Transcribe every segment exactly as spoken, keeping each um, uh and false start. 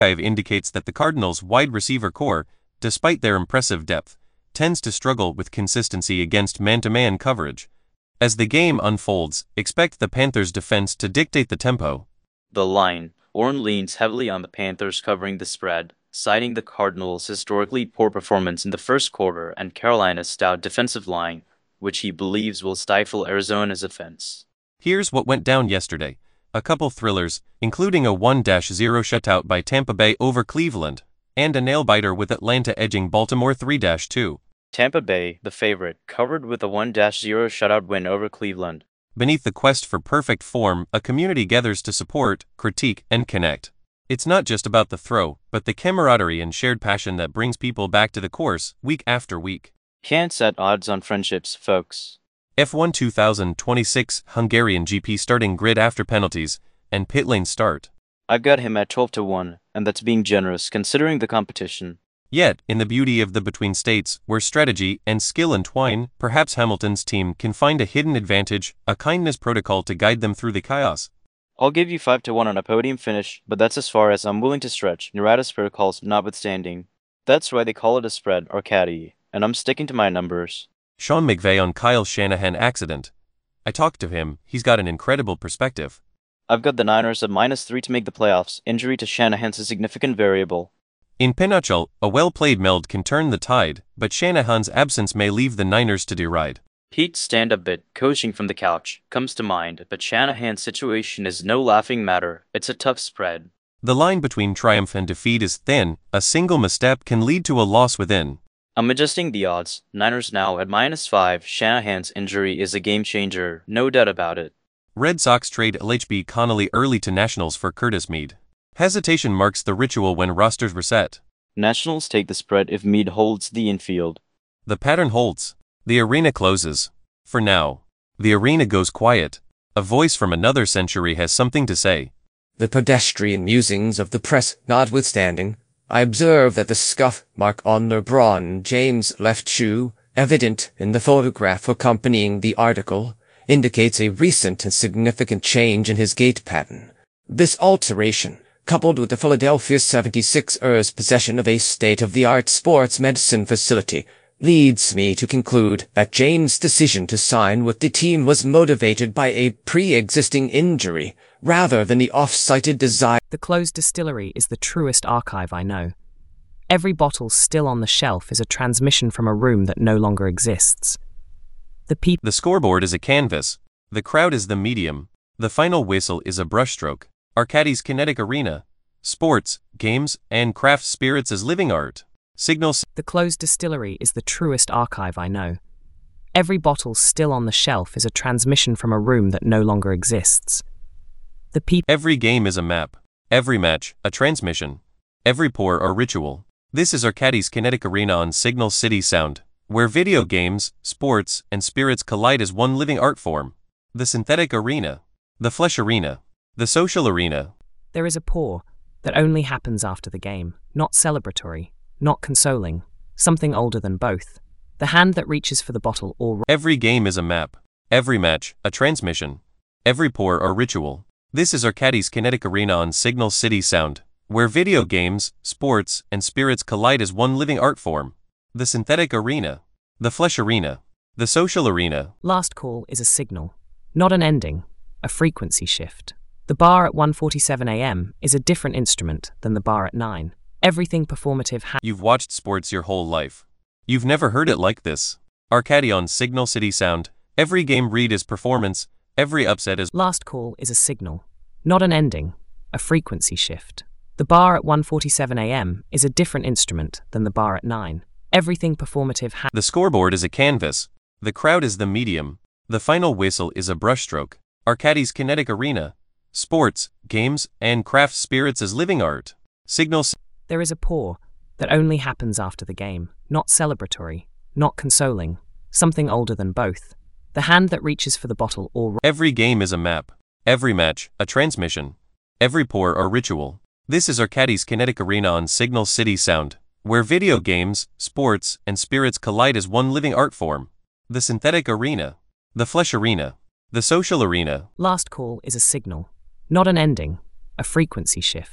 Archive indicates that the Cardinals' wide receiver core, despite their impressive depth, tends to struggle with consistency against man-to-man coverage. As the game unfolds, expect the Panthers' defense to dictate the tempo. The line. Orrin leans heavily on the Panthers covering the spread, citing the Cardinals' historically poor performance in the first quarter and Carolina's stout defensive line, which he believes will stifle Arizona's offense. Here's what went down yesterday. A couple thrillers, including a one zero shutout by Tampa Bay over Cleveland, and a nail-biter with Atlanta edging Baltimore three two. Tampa Bay, the favorite, covered with a one zero shutout win over Cleveland. Beneath the quest for perfect form, a community gathers to support, critique, and connect. It's not just about the throw, but the camaraderie and shared passion that brings people back to the course, week after week. Can't set odds on friendships, folks. F one twenty twenty-six Hungarian G P starting grid after penalties, and pit lane start. I've got him at twelve to one, and that's being generous considering the competition. Yet, in the beauty of the between states, where strategy and skill entwine, perhaps Hamilton's team can find a hidden advantage, a kindness protocol to guide them through the chaos. I'll give you five to one on a podium finish, but that's as far as I'm willing to stretch, Nerada's protocols notwithstanding. That's why they call it a spread or caddy, and I'm sticking to my numbers. Sean McVay on Kyle Shanahan accident. I talked to him, he's got an incredible perspective. I've got the Niners at minus three to make the playoffs. Injury to Shanahan's a significant variable. In Pinochle, a well-played meld can turn the tide, but Shanahan's absence may leave the Niners to deride. Pete's stand-up bit, coaching from the couch, comes to mind, but Shanahan's situation is no laughing matter. It's a tough spread. The line between triumph and defeat is thin. A single misstep can lead to a loss within. I'm adjusting the odds. Niners now at minus five. Shanahan's injury is a game-changer, no doubt about it. Red Sox trade L H B Connolly early to Nationals for Curtis Mead. Hesitation marks the ritual when rosters reset. Nationals take the spread if Mead holds the infield. The pattern holds. The arena closes. For now. The arena goes quiet. A voice from another century has something to say. The pedestrian musings of the press notwithstanding, I observe that the scuff mark on LeBron James' left shoe, evident in the photograph accompanying the article, indicates a recent and significant change in his gait pattern. This alteration, coupled with the Philadelphia seventy-sixers possession of a state-of-the-art sports medicine facility, leads me to conclude that James' decision to sign with the team was motivated by a pre-existing injury, rather than the off-cited desire. The closed distillery is the truest archive I know. Every bottle still on the shelf is a transmission from a room that no longer exists. The people. The scoreboard is a canvas. The crowd is the medium. The final whistle is a brushstroke. Arcadi's kinetic arena. Sports, games, and craft spirits as living art. Signals. The closed distillery is the truest archive I know. Every bottle still on the shelf is a transmission from a room that no longer exists. The people. Every game is a map. Every match, a transmission. Every pour, a ritual. This is Arcadi's kinetic arena on Signal City Sound, where video games, sports, and spirits collide as one living art form. The synthetic arena. The flesh arena. The social arena. There is a pour that only happens after the game, not celebratory, not consoling, something older than both. The hand that reaches for the bottle or... Every game is a map. Every match, a transmission. Every pour, a ritual. This is Arcadi's kinetic arena on Signal City Sound, where video games, sports, and spirits collide as one living art form. The synthetic arena. The flesh arena. The social arena. Last call is a signal, not an ending, a frequency shift. The bar at one forty-seven a m is a different instrument than the bar at nine. Everything performative ha- You've watched sports your whole life. You've never heard it like this. Arcadi on Signal City Sound. Every game read is performance. Every upset is... Last call is a signal, not an ending, a frequency shift. The bar at one forty-seven a m is a different instrument than the bar at nine. Everything performative ha- The scoreboard is a canvas. The crowd is the medium. The final whistle is a brushstroke. Arcadi's kinetic arena. Sports, games, and craft spirits as living art. Signals. There is a pour that only happens after the game, not celebratory, not consoling, something older than both. The hand that reaches for the bottle or... Every game is a map. Every match, a transmission. Every pour, a ritual. This is Arcadi's kinetic arena on Signal City Sound, where video games, sports, and spirits collide as one living art form. The synthetic arena. The flesh arena. The social arena. Last call is a signal, not an ending, a frequency shift.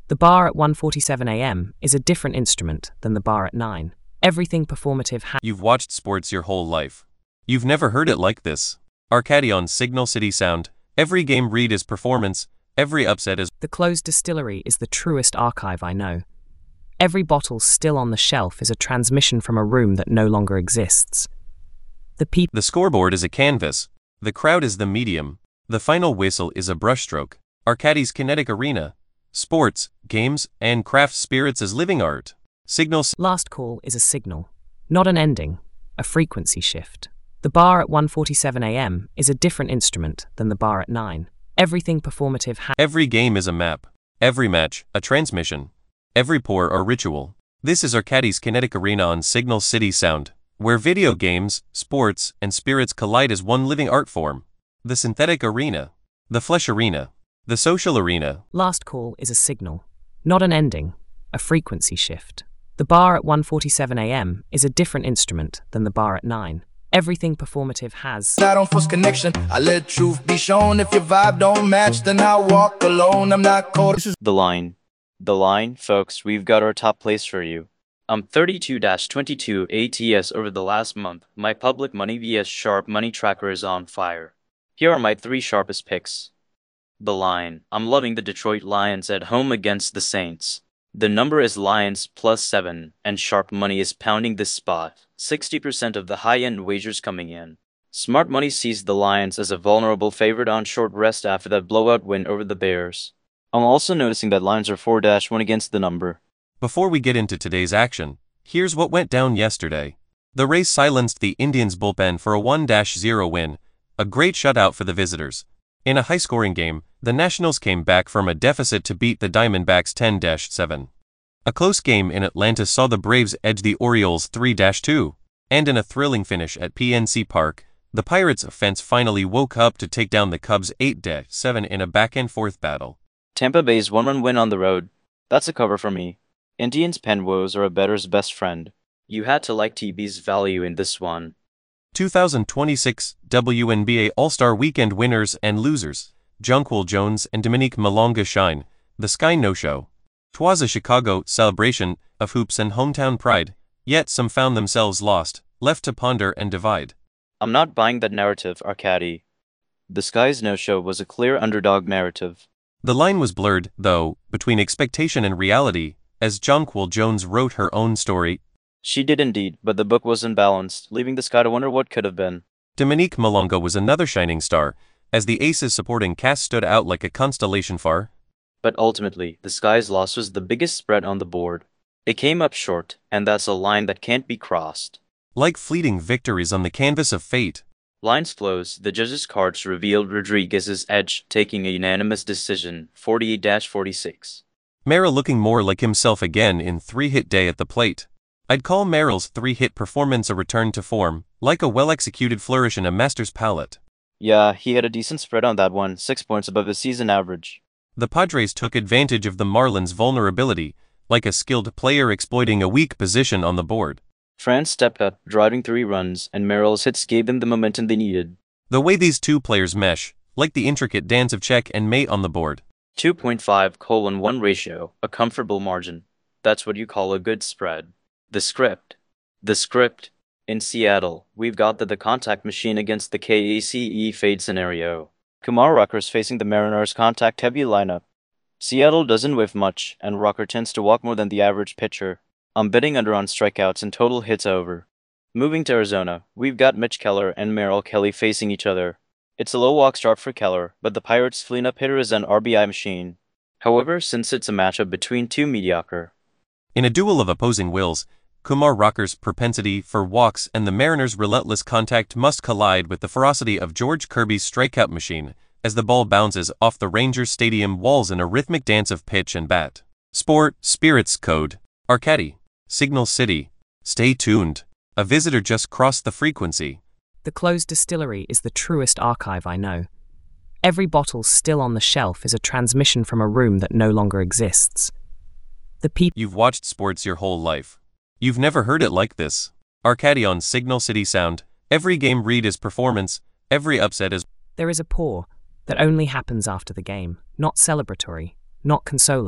The bar at one forty-seven a m is a different instrument than the bar at nine. Everything performative ha- You've watched sports your whole life. You've never heard it like this. Arcady on Signal City Sound. Every game read is performance, every upset is... The closed distillery is the truest archive I know. Every bottle still on the shelf is a transmission from a room that no longer exists. The people... The scoreboard is a canvas. The crowd is the medium. The final whistle is a brushstroke. Arcady's kinetic arena. Sports, games, and craft spirits as living art. Signal... Last call is a signal, not an ending, a frequency shift. The bar at one forty-seven a m is a different instrument than the bar at nine. Everything performative ha- Every game is a map. Every match, a transmission. Every pour, a ritual. This is Arcady's kinetic arena on Signal City Sound, where video games, sports, and spirits collide as one living art form. The synthetic arena. The flesh arena. The social arena. Last call is a signal, not an ending, a frequency shift. The bar at one forty-seven a m is a different instrument than the bar at nine. Everything performative has... I don't force connection, I let truth be shown. If your vibe don't match, then I walk alone. I'm not caught. The line. The line, folks, we've got our top place for you. I'm thirty-two twenty-two A T S over the last month. My public money vs Sharp Money tracker is on fire. Here are my three sharpest picks. The line. I'm loving the Detroit Lions at home against the Saints. The number is Lions plus seven, and Sharp Money is pounding this spot. sixty percent of the high-end wagers coming in. Smart Money sees the Lions as a vulnerable favorite on short rest after that blowout win over the Bears. I'm also noticing that Lions are four one against the number. Before we get into today's action, here's what went down yesterday. The Rays silenced the Indians' bullpen for a one zero win, a great shutout for the visitors. In a high-scoring game, the Nationals came back from a deficit to beat the Diamondbacks ten seven. A close game in Atlanta saw the Braves edge the Orioles three two, and in a thrilling finish at P N C Park, the Pirates' offense finally woke up to take down the Cubs eight seven in a back-and-forth battle. Tampa Bay's one-run win on the road. That's a cover for me. Indians' pen woes are a bettor's best friend. You had to like T B's value in this one. two thousand twenty-six W N B A All-Star Weekend winners and losers, Jonquil Jones and Dominique Malonga shine, the Sky No-Show. 'Twas a Chicago celebration of hoops and hometown pride, yet some found themselves lost, left to ponder and divide. I'm not buying that narrative, Arcady. The Sky's No-Show was a clear underdog narrative. The line was blurred, though, between expectation and reality, as Jonquil Jones wrote her own story. She did indeed, but the book was unbalanced, leaving the Sky to wonder what could have been. Dominique Malonga was another shining star, as the Aces' supporting cast stood out like a constellation far. But ultimately, the Sky's loss was the biggest spread on the board. It came up short, and that's a line that can't be crossed. Like fleeting victories on the canvas of fate. Lines closed, the judges' cards revealed Rodriguez's edge, taking a unanimous decision, forty-eight to forty-six. Merrill looking more like himself again in three-hit day at the plate. I'd call Merrill's three-hit performance a return to form, like a well-executed flourish in a master's palette. Yeah, he had a decent spread on that one, six points above his season average. The Padres took advantage of the Marlins' vulnerability, like a skilled player exploiting a weak position on the board. France stepped up, driving three runs, and Merrill's hits gave them the momentum they needed. The way these two players mesh, like the intricate dance of check and mate on the board. two point five colon one ratio, a comfortable margin. That's what you call a good spread. The script. The script. In Seattle, we've got the, the contact machine against the K A C E fade scenario. Kumar Rocker's facing the Mariners' contact-heavy lineup. Seattle doesn't whiff much, and Rocker tends to walk more than the average pitcher. I'm betting under on strikeouts and total hits over. Moving to Arizona, we've got Mitch Keller and Merrill Kelly facing each other. It's a low walk start for Keller, but the Pirates' cleanup hitter is an R B I machine. However, since it's a matchup between two mediocre. In a duel of opposing wills, Kumar Rocker's propensity for walks and the Mariners' relentless contact must collide with the ferocity of George Kirby's strikeout machine, as the ball bounces off the Rangers Stadium walls in a rhythmic dance of pitch and bat. Sport, spirits, code. Arcady. Signal City. Stay tuned. A visitor just crossed the frequency. The closed distillery is the truest archive I know. Every bottle still on the shelf is a transmission from a room that no longer exists. The people... You've watched sports your whole life. You've never heard it like this. Arcady on Signal City Sound. Every game read is performance, every upset is... There is a pour that only happens after the game, not celebratory, not consoling,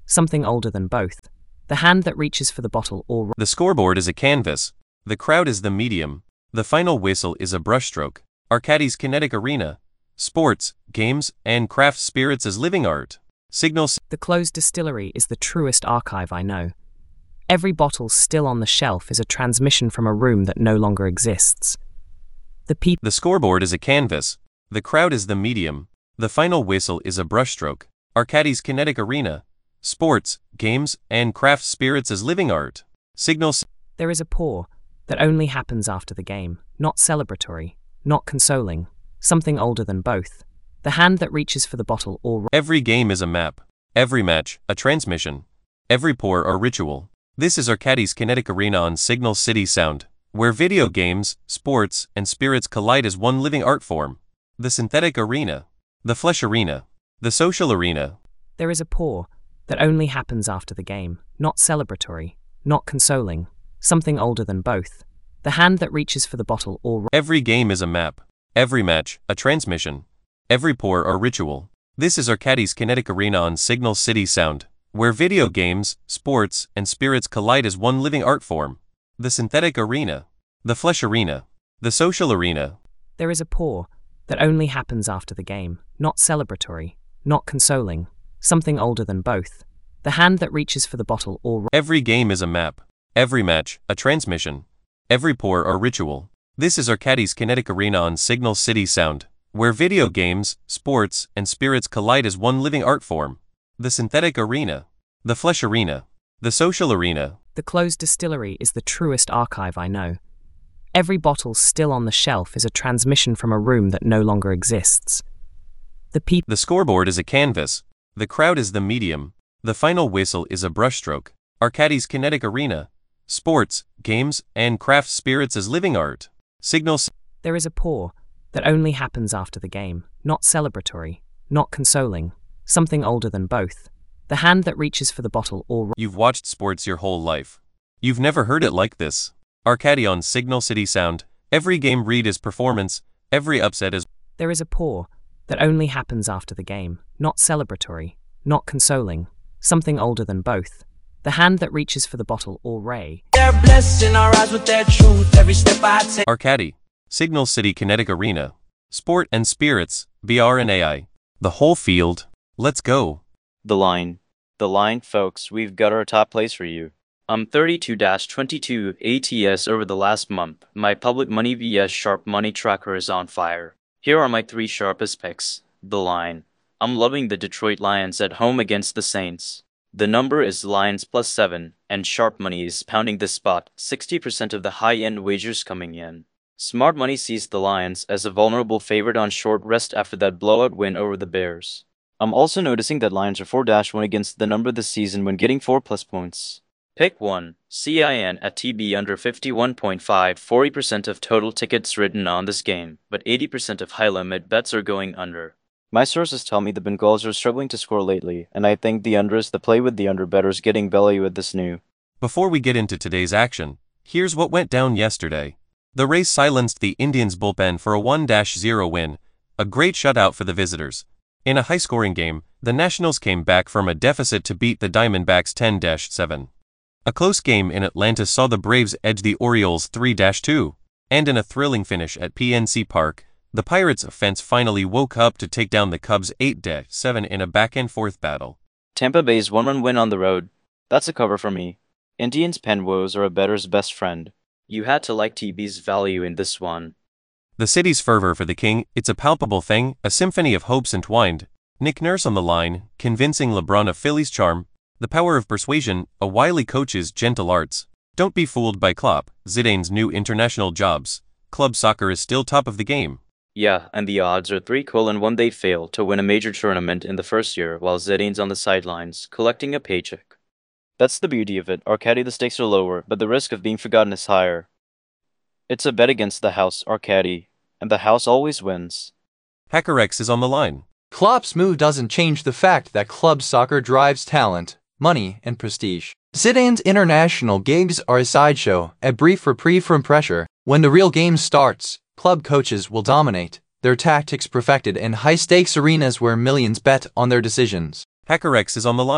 something older than both. The hand that reaches for the bottle or... The scoreboard is a canvas. The crowd is the medium. The final whistle is a brushstroke. Arcadis Kinetic Arena. Sports, games, and craft spirits as living art. Signal... The closed distillery is the truest archive I know. Every bottle still on the shelf is a transmission from a room that no longer exists. The peop... The scoreboard is a canvas. The crowd is the medium. The final whistle is a brushstroke. Arcadis Kinetic Arena. Sports, games, and craft spirits as living art. Signal... There is a pour that only happens after the game, not celebratory, not consoling, something older than both. The hand that reaches for the bottle or... Every game is a map. Every match, a transmission. Every pour, a ritual. This is Arcadis Kinetic Arena on Signal City Sound, where video games, sports, and spirits collide as one living art form. The synthetic arena. The flesh arena. The social arena. There is a pour that only happens after the game, not celebratory, not consoling, something older than both. The hand that reaches for the bottle or... Every game is a map. Every match, a transmission. Every pour, a ritual. This is Arcadis Kinetic Arena on Signal City Sound, where video games, sports, and spirits collide as one living art form. The synthetic arena. The flesh arena. The social arena. There is a pour that only happens after the game, not celebratory, not consoling, something older than both. The hand that reaches for the bottle or... Every game is a map. Every match, a transmission. Every pour, a ritual. This is Arcadis Kinetic Arena on Signal City Sound, where video games, sports, and spirits collide as one living art form. The synthetic arena. The flesh arena. The social arena. The closed distillery is the truest archive I know. Every bottle still on the shelf is a transmission from a room that no longer exists. The peop... The scoreboard is a canvas. The crowd is the medium. The final whistle is a brushstroke. Arcadis Kinetic Arena. Sports, games, and craft spirits as living art. Signal... There is a pour that only happens after the game, not celebratory, not consoling, something older than both. The hand that reaches for the bottle or... You've watched sports your whole life. You've never heard it like this. Arcadi on Signal City Sound. Every game read is performance. Every upset is... There is a pour that only happens after the game, not celebratory, not consoling, something older than both. The hand that reaches for the bottle or ray. They're blessing our eyes with their truth every step I take. Arcadi. Signal City Kinetic Arena. Sport and spirits, V R and A I. The whole field. Let's go. The line. The line, folks, we've got our top place for you. I'm thirty-two twenty-two A T S over the last month. My public money vs sharp money tracker is on fire. Here are my three sharpest picks. The line. I'm loving the Detroit Lions at home against the Saints. The number is Lions plus seven, and sharp money is pounding this spot, sixty percent of the high-end wagers coming in. Smart money sees the Lions as a vulnerable favorite on short rest after that blowout win over the Bears. I'm also noticing that Lions are four to one against the number this season when getting four plus points. Pick one. C I N at T B under fifty-one point five, forty percent of total tickets written on this game, but eighty percent of high-limit bets are going under. My sources tell me the Bengals are struggling to score lately, and I think the under is the play with the under bettors getting value at this new. Before we get into today's action, here's what went down yesterday. The Rays silenced the Indians' bullpen for a one to zero win, a great shutout for the visitors. In a high-scoring game, the Nationals came back from a deficit to beat the Diamondbacks ten to seven. A close game in Atlanta saw the Braves edge the Orioles three to two, and in a thrilling finish at P N C Park, the Pirates' offense finally woke up to take down the Cubs eight to seven in a back-and-forth battle. Tampa Bay's one-run win on the road. That's a cover for me. Indians' pen woes are a bettor's best friend. You had to like T B's value in this one. The city's fervor for the king, it's a palpable thing, a symphony of hopes entwined. Nick Nurse on the line, convincing LeBron of Philly's charm, the power of persuasion, a wily coach's gentle arts. Don't be fooled by Klopp, Zidane's new international jobs. Club soccer is still top of the game. Yeah, and the odds are three colon one they fail to win a major tournament in the first year while Zidane's on the sidelines, collecting a paycheck. That's the beauty of it. Arcadi, the stakes are lower, but the risk of being forgotten is higher. It's a bet against the house, Arcadi, and the house always wins. HackerX is on the line. Klopp's move doesn't change the fact that club soccer drives talent, money, and prestige. Zidane's international games are a sideshow, a brief reprieve from pressure. When the real game starts, club coaches will dominate, their tactics perfected in high-stakes arenas where millions bet on their decisions. HackerX is on the line.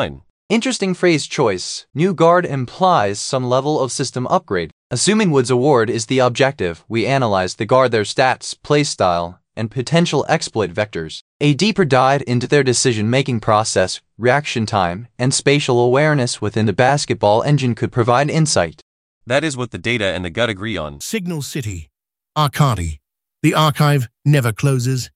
Interesting phrase choice. New guard implies some level of system upgrade. Assuming Wood's award is the objective, we analyze the guard, their stats, playstyle, and potential exploit vectors. A deeper dive into their decision-making process, reaction time, and spatial awareness within the basketball engine could provide insight. That is what the data and the gut agree on. Signal City. Arcadi. The archive never closes.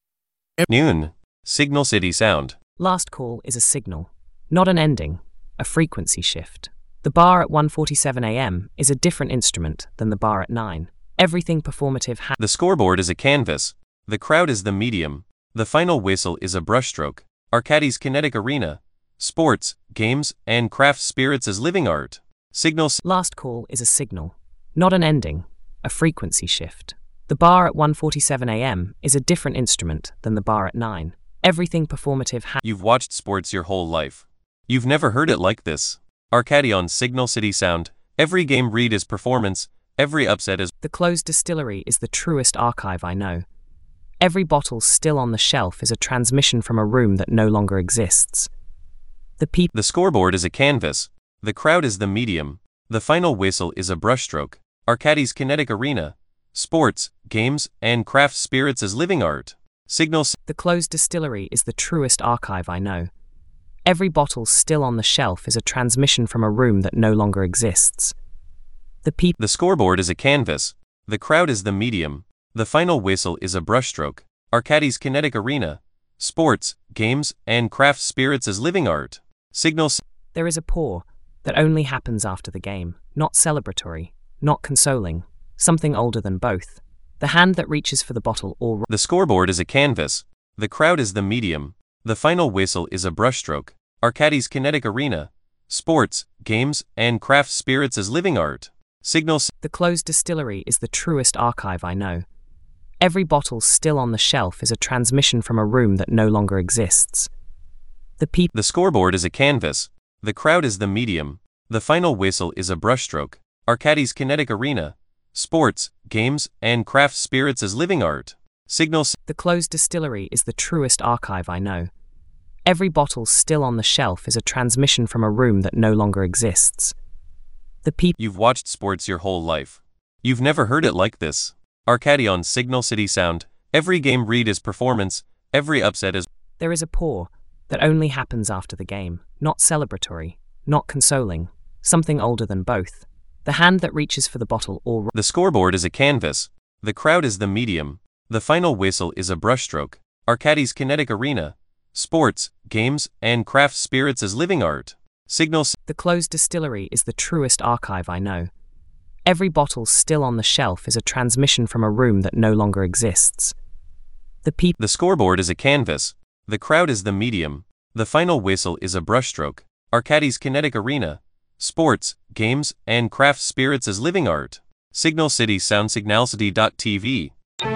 Noon. Signal City Sound. Last call is a signal, not an ending, a frequency shift. The bar at one forty-seven a m is a different instrument than the bar at nine. Everything performative has... The scoreboard is a canvas. The crowd is the medium. The final whistle is a brushstroke. Arcadi's kinetic arena. Sports, games, and craft spirits as living art. Signal... Last call is a signal, not an ending, a frequency shift. The bar at one forty-seven a m is a different instrument than the bar at nine. Everything performative has... You've watched sports your whole life. You've never heard it like this. Arcadi on Signal City Sound. Every game read is performance. Every upset is... The closed distillery is the truest archive I know. Every bottle still on the shelf is a transmission from a room that no longer exists. The peop... The scoreboard is a canvas. The crowd is the medium. The final whistle is a brushstroke. Arcadi's kinetic arena. Sports, games, and craft spirits as living art. Signal... The closed distillery is the truest archive I know. Every bottle still on the shelf is a transmission from a room that no longer exists. The peop... The scoreboard is a canvas. The crowd is the medium. The final whistle is a brushstroke. Arcadi's kinetic arena. Sports, games, and craft spirits as living art. Signal... There is a pour that only happens after the game, not celebratory, not consoling, something older than both. The hand that reaches for the bottle or... The scoreboard is a canvas. The crowd is the medium. The final whistle is a brushstroke. Arcadi's kinetic arena. Sports, games, and craft spirits as living art. Signal... The closed distillery is the truest archive I know. Every bottle still on the shelf is a transmission from a room that no longer exists. The peop... The scoreboard is a canvas. The crowd is the medium. The final whistle is a brushstroke. Arcadi's kinetic arena. Sports, games, and craft spirits as living art. Signal... The closed distillery is the truest archive I know. Every bottle still on the shelf is a transmission from a room that no longer exists. The peop... You've watched sports your whole life. You've never heard it like this. Arcadi on Signal City Sound. Every game read is performance. Every upset is... There is a pour that only happens after the game, not celebratory, not consoling, something older than both. The hand that reaches for the bottle or... The scoreboard is a canvas. The crowd is the medium. The final whistle is a brushstroke. Arcadi's kinetic arena. Sports, games, and craft spirits as living art. Signal... The closed distillery is the truest archive I know. Every bottle still on the shelf is a transmission from a room that no longer exists. The peop... The scoreboard is a canvas. The crowd is the medium. The final whistle is a brushstroke. Arcadi's kinetic arena. Sports, games, and craft spirits as living art. Signal City Sound. Signal City dot T V.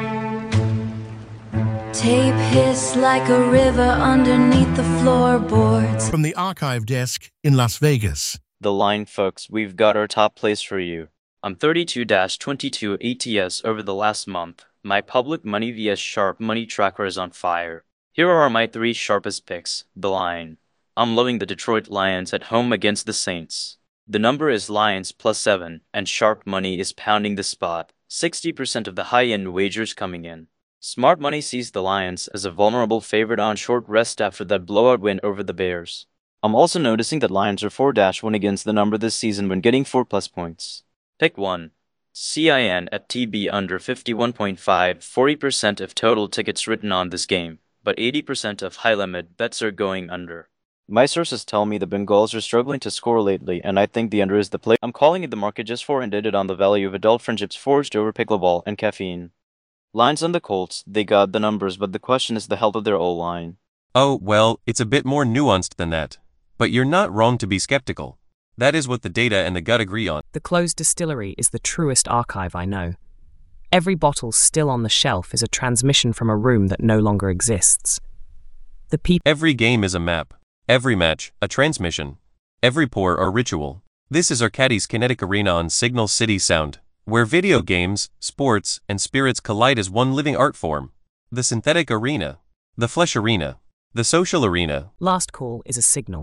Tape hiss like a river underneath the floorboards. From the archive desk in Las Vegas. The line, folks, we've got our top plays for you. I'm thirty-two twenty-two A T S over the last month. My public money vs sharp money tracker is on fire. Here are my three sharpest picks. The line. I'm loving the Detroit Lions at home against the Saints. The number is Lions plus seven, and sharp money is pounding the spot. sixty percent of the high-end wagers coming in. Smart money sees the Lions as a vulnerable favorite on short rest after that blowout win over the Bears. I'm also noticing that Lions are four one against the number this season when getting four plus points. Pick one. C I N at T B under fifty-one point five, forty percent of total tickets written on this game, but eighty percent of high-limit bets are going under. My sources tell me the Bengals are struggling to score lately, and I think the under is the play. I'm calling it the market just for and did it on the value of adult friendships forged over pickleball and caffeine. Lines on the Colts, they got the numbers, but the question is the health of their O-line. Oh, well, it's a bit more nuanced than that. But you're not wrong to be skeptical. That is what the data and the gut agree on. The closed distillery is the truest archive I know. Every bottle still on the shelf is a transmission from a room that no longer exists. The peop... Every game is a map. Every match, a transmission. Every pour, a ritual. This is Arcadi's Kinetic Arena on Signal City Sound, where video games, sports, and spirits collide as one living art form. The synthetic arena. The flesh arena. The social arena. Last call is a signal,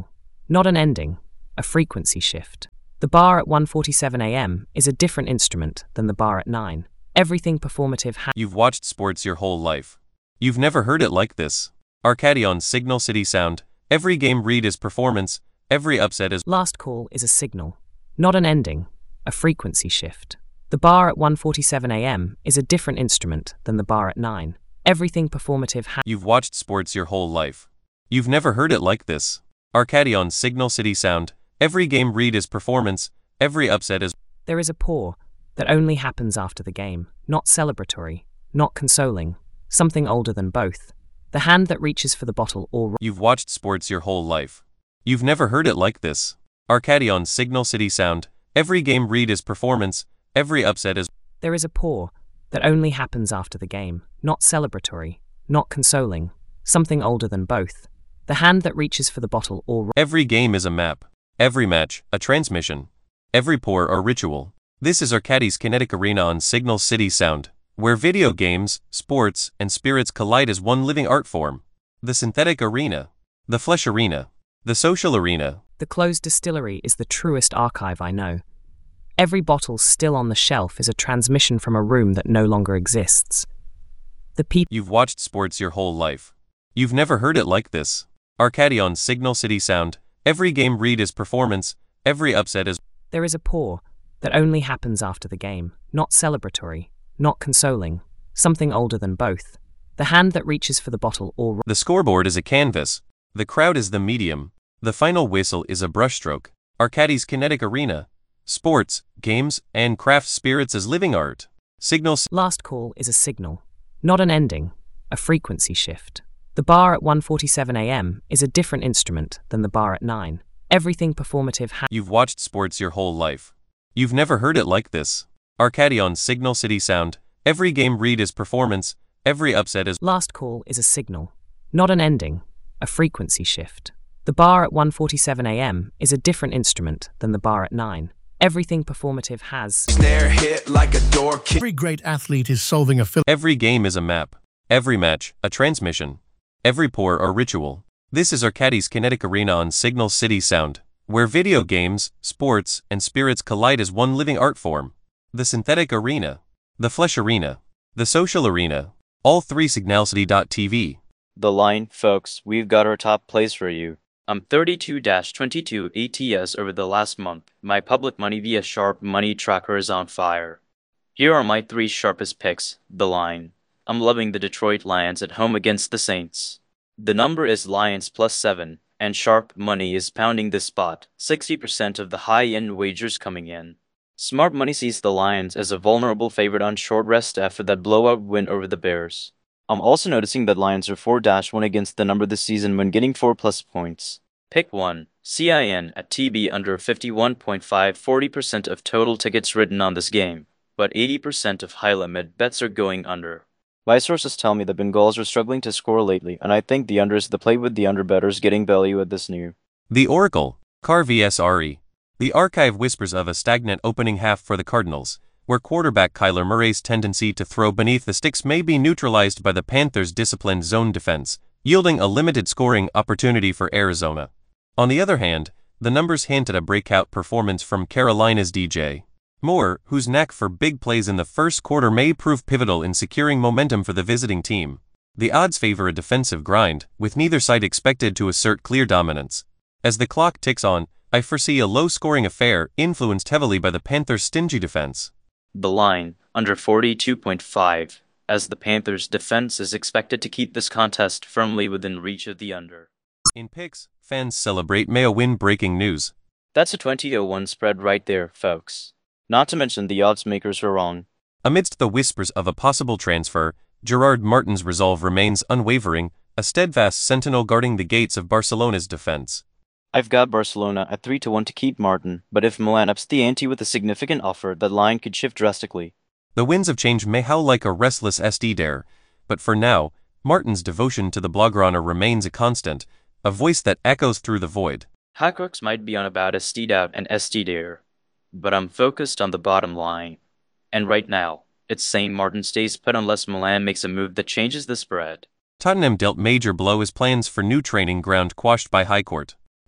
not an ending, a frequency shift. The bar at one forty-seven a m is a different instrument than the bar at nine. Everything performative has. You've watched sports your whole life. You've never heard it like this. Arcady on Signal City Sound. Every game read is performance, every upset is. Last call is a signal, not an ending, a frequency shift. The bar at one forty-seven a m is a different instrument than the bar at nine. Everything performative has. You've watched sports your whole life. You've never heard it like this. Arcady on Signal City Sound. Every game read is performance, every upset is. There is a pour that only happens after the game, not celebratory, not consoling, something older than both. The hand that reaches for the bottle or. You've watched sports your whole life. You've never heard it like this. Arcady on Signal City Sound. Every game read is performance, every upset is. There is a pour that only happens after the game, not celebratory, not consoling, something older than both. The hand that reaches for the bottle or. Every game is a map. Every match, a transmission. Every pour or ritual. This is Arcady's Kinetic Arena on Signal City Sound, where video games, sports, and spirits collide as one living art form. The synthetic arena. The flesh arena. The social arena. The closed distillery is the truest archive I know. Every bottle still on the shelf is a transmission from a room that no longer exists. The people. You've watched sports your whole life. You've never heard it like this. Arcady on Signal City Sound. Every game read is performance, every upset is. There is a pour that only happens after the game, not celebratory, not consoling, something older than both. The hand that reaches for the bottle or. The scoreboard is a canvas. The crowd is the medium. The final whistle is a brushstroke. Arcady's Kinetic Arena. Sports, games, and craft spirits as living art. Signal. Last call is a signal, not an ending, a frequency shift. The bar at one forty-seven a m is a different instrument than the bar at nine. Everything performative has. You've watched sports your whole life. You've never heard it like this. Arcady on Signal City Sound. Every game read is performance, every upset is. Last call is a signal, not an ending, a frequency shift. The bar at one forty-seven a m is a different instrument than the bar at nine. Everything performative has. Snare hit like a door kick. Every great athlete is solving a Phil. Every game is a map. Every match, a transmission. Every pour or ritual. This is Arcady's Kinetic Arena on Signal City Sound, where video games, sports, and spirits collide as one living art form. The synthetic arena. The flesh arena. The social arena. All three signal city dot t v. The line, folks, we've got our top plays for you. I'm thirty-two twenty-two A T S over the last month. My public money via Sharp Money Tracker is on fire. Here are my three sharpest picks. The line. I'm loving the Detroit Lions at home against the Saints. The number is Lions plus seven, and Sharp Money is pounding this spot, sixty percent of the high-end wagers coming in. Smart Money sees the Lions as a vulnerable favorite on short rest after that blowout win over the Bears. I'm also noticing that Lions are four one against the number this season when getting four plus points. Pick one, C I N at T B under fifty-one point five, forty percent of total tickets written on this game, but eighty percent of high-limit bets are going under. My sources tell me that Bengals are struggling to score lately, and I think the under is the play with the under bettors getting value at this new. The Oracle, Car vs R E. The archive whispers of a stagnant opening half for the Cardinals, where quarterback Kyler Murray's tendency to throw beneath the sticks may be neutralized by the Panthers' disciplined zone defense, yielding a limited scoring opportunity for Arizona. On the other hand, the numbers hint at a breakout performance from Carolina's D J Moore, whose knack for big plays in the first quarter may prove pivotal in securing momentum for the visiting team. The odds favor a defensive grind, with neither side expected to assert clear dominance. As the clock ticks on, I foresee a low-scoring affair influenced heavily by the Panthers' stingy defense. The line, under forty-two point five, as the Panthers' defense is expected to keep this contest firmly within reach of the under. In picks, fans celebrate Mayo win breaking news. That's a twenty oh one spread right there, folks. Not to mention the odds makers are wrong. Amidst the whispers of a possible transfer, Gerard Martin's resolve remains unwavering, a steadfast sentinel guarding the gates of Barcelona's defense. I've got Barcelona at three to one to keep Martin, but if Milan ups the ante with a significant offer, that line could shift drastically. The winds of change may howl like a restless S D dare, but for now, Martin's devotion to the Blaugrana remains a constant, a voice that echoes through the void. Hackworks might be on about S D out and S D dare, but I'm focused on the bottom line. And right now, it's Saint Martin stays put unless Milan makes a move that changes the spread. Tottenham dealt major blow as plans for new training ground quashed by High Court.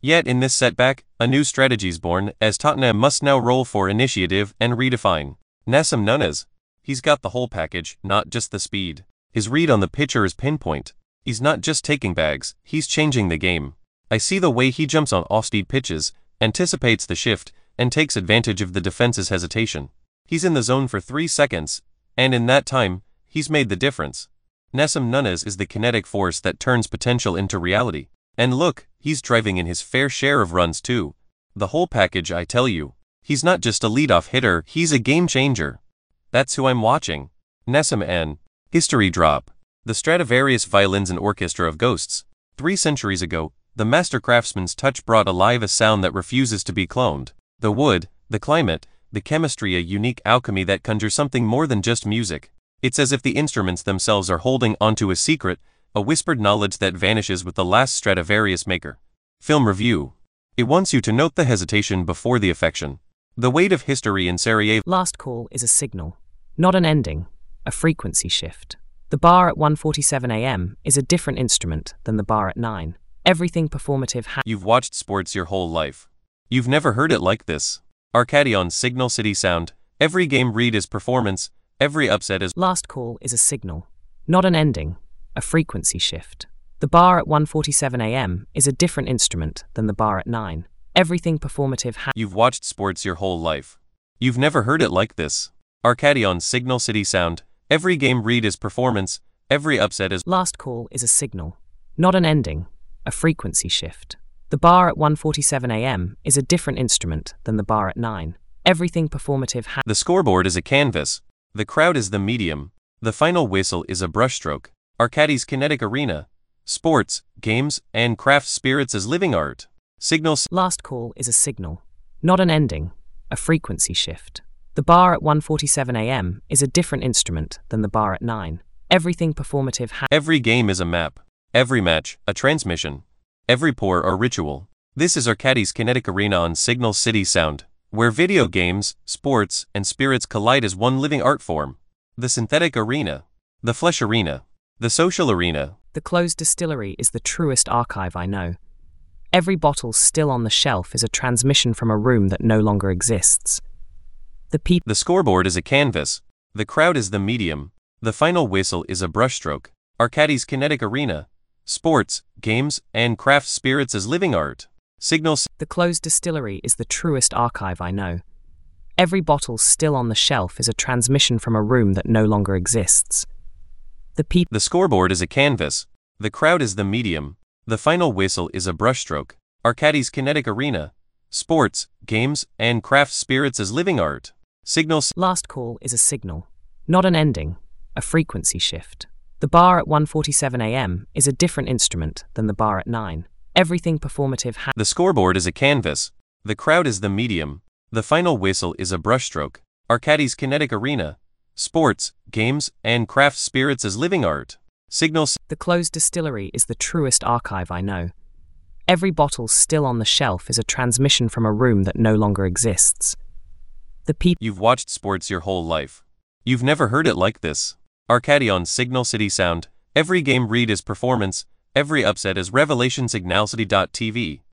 Yet in this setback, a new strategy's born, as Tottenham must now roll for initiative and redefine. Nasim Nunes. He's got the whole package, not just the speed. His read on the pitcher is pinpoint. He's not just taking bags, he's changing the game. I see the way he jumps on off-speed pitches, anticipates the shift, and takes advantage of the defense's hesitation. He's in the zone for three seconds, and in that time, he's made the difference. Nasim Nunes is the kinetic force that turns potential into reality. And look, he's driving in his fair share of runs too. The whole package, I tell you. He's not just a leadoff hitter, he's a game changer. That's who I'm watching. Nasim N. History drop. The Stradivarius violins and orchestra of ghosts. Three centuries ago, the master craftsman's touch brought alive a sound that refuses to be cloned. The wood, the climate, the chemistry, a unique alchemy that conjures something more than just music. It's as if the instruments themselves are holding onto a secret, a whispered knowledge that vanishes with the last Stradivarius maker. Film review. It wants you to note the hesitation before the affection. The weight of history in Sarajevo. Last call is a signal, not an ending, a frequency shift. The bar at one forty-seven a m is a different instrument than the bar at nine. Everything performative ha- You've watched sports your whole life. You've never heard it like this. Arcadi on Signal City Sound. Every game read is performance, every upset is. Last call is a signal, not an ending, a frequency shift. The bar at one forty-seven a m is a different instrument than the bar at nine. Everything performative ha- You've watched sports your whole life. You've never heard it like this. Arcadi on Signal City Sound. Every game read is performance, every upset is. Last call is a signal, not an ending, a frequency shift. The bar at one forty-seven a m is a different instrument than the bar at nine. Everything performative ha- The scoreboard is a canvas. The crowd is the medium. The final whistle is a brushstroke. Arcadi's kinetic arena. Sports, games, and craft spirits as living art. Signals. Last call is a signal, not an ending, a frequency shift. The bar at one forty-seven a m is a different instrument than the bar at nine. Everything performative ha- Every game is a map. Every match, a transmission. Every pour, a ritual. This is Arcadi's kinetic arena on Signal City Sound, where video games, sports, and spirits collide as one living art form. The synthetic arena. The flesh arena. The social arena. The closed distillery is the truest archive I know. Every bottle still on the shelf is a transmission from a room that no longer exists. The people. The scoreboard is a canvas. The crowd is the medium. The final whistle is a brushstroke. Arcadi's kinetic arena. Sports, games, and craft spirits as living art. Signals. The closed distillery is the truest archive I know. Every bottle still on the shelf is a transmission from a room that no longer exists. The people. The scoreboard is a canvas. The crowd is the medium. The final whistle is a brushstroke. Arcadi's kinetic arena. Sports, games, and craft spirits as living art. Signals. Last call is a signal, not an ending, a frequency shift. The bar at one forty-seven a m is a different instrument than the bar at nine. Everything performative ha- The scoreboard is a canvas. The crowd is the medium. The final whistle is a brushstroke. Arcadi's kinetic arena. Sports, games, and craft spirits as living art. Signals. The closed distillery is the truest archive I know. Every bottle still on the shelf is a transmission from a room that no longer exists. The people. You've watched sports your whole life. You've never heard it like this. Arcadi on Signal City Sound. Every game read is performance, every upset is revelation. Signal City dot T V.